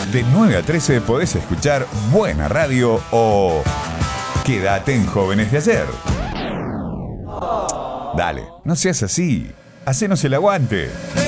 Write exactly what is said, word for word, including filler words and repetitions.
De nueve a trece podés escuchar Buena Radio o Quédate en Jóvenes de Ayer. Dale, no seas así. Hacenos el aguante.